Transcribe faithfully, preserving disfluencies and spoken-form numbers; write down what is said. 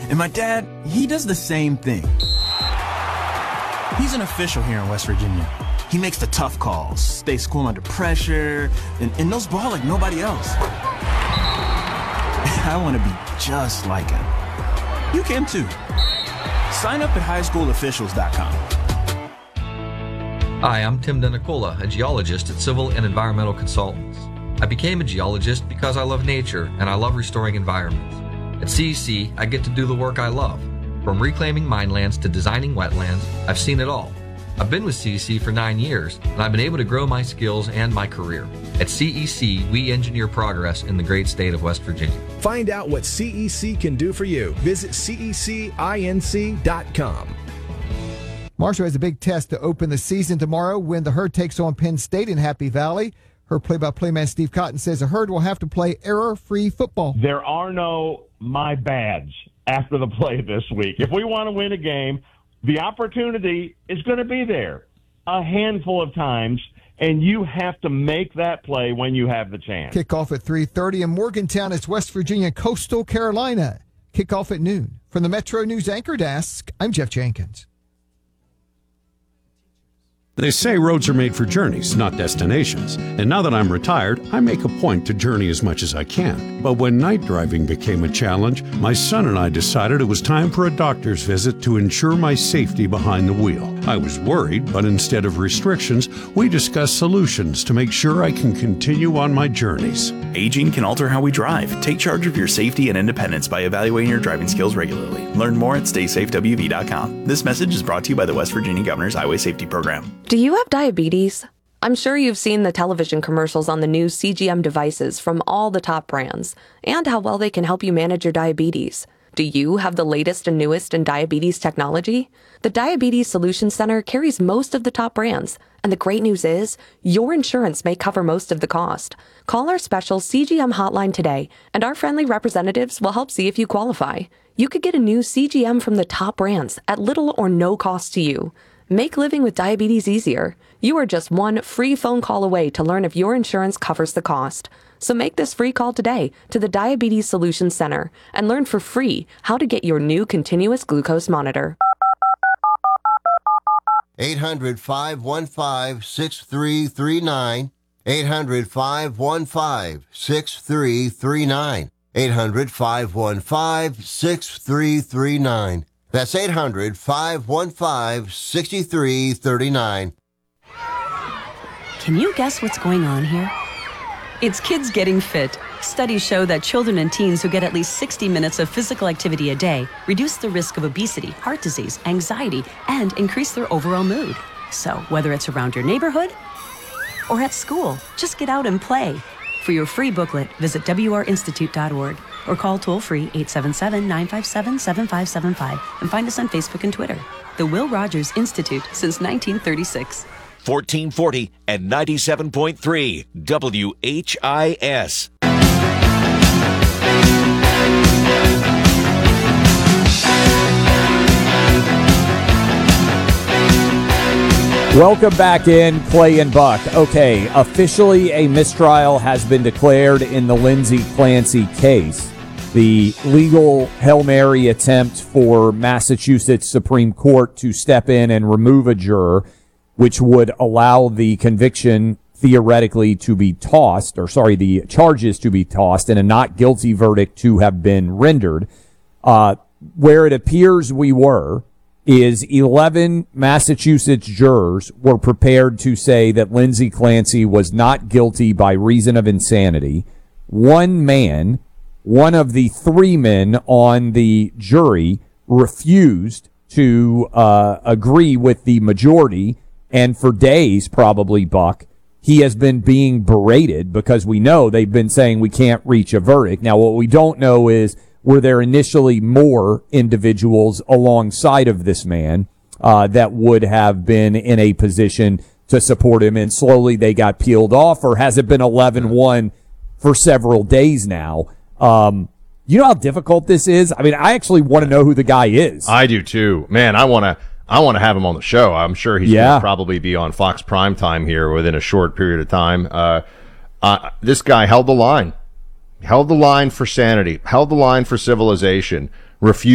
And my dad, he does the same thing. He's an official here in West Virginia. He makes the tough calls, stays cool under pressure, and, and knows ball like nobody else. I want to be just like him. You can too. Sign up at high school officials dot com. Hi, I'm Tim DeNicola, a geologist at Civil and Environmental Consultants. I became a geologist because I love nature and I love restoring environments. At C E C, I get to do the work I love. From reclaiming minelands to designing wetlands, I've seen it all. I've been with C E C for nine years, and I've been able to grow my skills and my career. At C E C, we engineer progress in the great state of West Virginia. Find out what C E C can do for you. Visit C E C inc dot com. Marshall has a big test to open the season tomorrow when the Herd takes on Penn State in Happy Valley. Her play-by-play man Steve Cotton says the Herd will have to play error-free football. There are no my bads after the play this week. If we want to win a game, the opportunity is going to be there a handful of times, and you have to make that play when you have the chance. Kickoff at three thirty in Morgantown. It's West Virginia, Coastal Carolina. Kickoff at noon. From the Metro News Anchor Desk, I'm Jeff Jenkins. They say roads are made for journeys, not destinations. And now that I'm retired, I make a point to journey as much as I can. But when night driving became a challenge, my son and I decided it was time for a doctor's visit to ensure my safety behind the wheel. I was worried, but instead of restrictions, we discussed solutions to make sure I can continue on my journeys. Aging can alter how we drive. Take charge of your safety and independence by evaluating your driving skills regularly. Learn more at stay safe w v dot com. This message is brought to you by the West Virginia Governor's Highway Safety Program. Do you have diabetes? I'm sure you've seen the television commercials on the new C G M devices from all the top brands and how well they can help you manage your diabetes. Do you have the latest and newest in diabetes technology? The Diabetes Solutions Center carries most of the top brands, and the great news is your insurance may cover most of the cost. Call our special C G M hotline today, and our friendly representatives will help see if you qualify. You could get a new C G M from the top brands at little or no cost to you. Make living with diabetes easier. You are just one free phone call away to learn if your insurance covers the cost. So make this free call today to the Diabetes Solutions Center and learn for free how to get your new continuous glucose monitor. eight hundred, five one five, six three three nine. eight hundred, five one five, six three three nine. eight hundred, five one five, six three three nine. That's eight hundred, five one five, six three three nine. Can you guess what's going on here? It's kids getting fit. Studies show that children and teens who get at least sixty minutes of physical activity a day reduce the risk of obesity, heart disease, anxiety, and increase their overall mood. So whether it's around your neighborhood or at school, just get out and play. For your free booklet, visit w r institute dot org or call toll-free eight seven seven, nine five seven, seven five seven five and find us on Facebook and Twitter. The Will Rogers Institute since nineteen thirty-six. fourteen forty and ninety-seven point three W H I S. Welcome back in, Clay and Buck. Okay, officially a mistrial has been declared in the Lindsey Clancy case. The legal Hail Mary attempt for Massachusetts Supreme Court to step in and remove a juror, which would allow the conviction theoretically to be tossed, or sorry, the charges to be tossed and a not guilty verdict to have been rendered. Uh, where it appears we were is eleven Massachusetts jurors were prepared to say that Lindsey Clancy was not guilty by reason of insanity. One man, one of the three men on the jury, refused to uh, agree with the majority, and for days, probably, Buck, he has been being berated because we know they've been saying we can't reach a verdict. Now, what we don't know is, were there initially more individuals alongside of this man uh, that would have been in a position to support him, and slowly they got peeled off, or has it been eleven one for several days now? Um, you know how difficult this is? I mean, I actually want to know who the guy is. I do too. Man, I want to I want to have him on the show. I'm sure he's yeah. going to probably be on Fox Primetime here within a short period of time. Uh, uh, this guy held the line. Held the line for sanity, held the line for civilization, refused